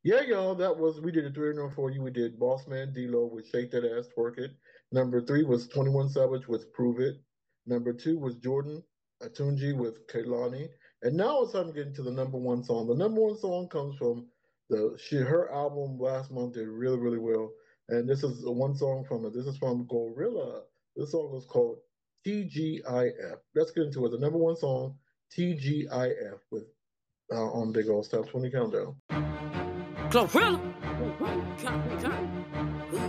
Yeah, y'all, we did a 3 for you. We did Boss Man D-Lo with Shake That Ass, Twerk It. Number three was 21 Savage with Prove It. Number two was Jordan Atunji with Kehlani. And now it's time to get into the number one song. The number one song comes from her album last month did really, really well. And this is one song from it. This is from Gorilla. This song is called TGIF. Let's get into it. The number one song, TGIF, with on Big Old Step 20 Countdown. Glorilla.